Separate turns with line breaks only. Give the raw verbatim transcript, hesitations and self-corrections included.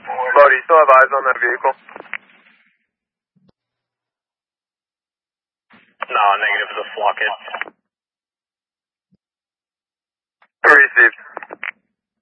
Bo, do you still have eyes on that vehicle?
No, negative is a flock hit.
Received.